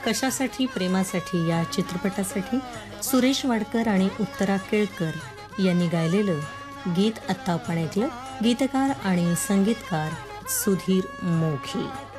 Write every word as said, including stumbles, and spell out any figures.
कशासाठी प्रेमासाठी या चित्रपटासाठी सुरेश वाडकर आणि उत्तरा केळकर यांनी गायलेलं गीत आत्ता आपण ऐकलं. गीतकार आणि संगीतकार सुधीर मोघी.